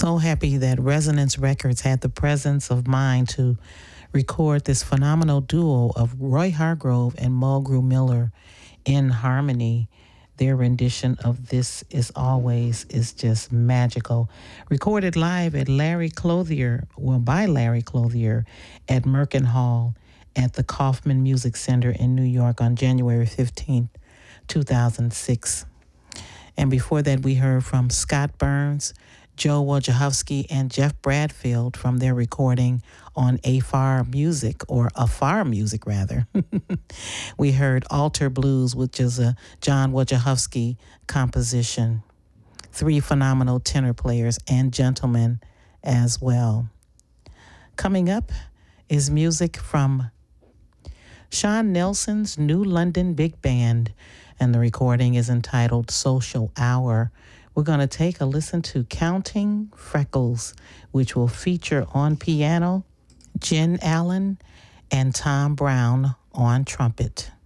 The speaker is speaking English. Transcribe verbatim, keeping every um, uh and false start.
So happy that Resonance Records had the presence of mind to record this phenomenal duo of Roy Hargrove and Mulgrew Miller in harmony. Their rendition of This Is Always is just magical. Recorded live at Larry Clothier, well, by Larry Clothier at Merkin Hall at the Kaufman Music Center in New York on January fifteenth, two thousand six. And before that, we heard from Scott Burns, Joe Wojciechowski, and Jeff Bradfield from their recording on Afar Music, or Afar Music, rather. We heard Altar Blues, which is a John Wojciechowski composition. Three phenomenal tenor players and gentlemen as well. Coming up is music from Sean Nelson's New London Big Band, and the recording is entitled Social Hour. We're going to take a listen to Counting Freckles, which will feature on piano Jen Allen and Tom Brown on trumpet.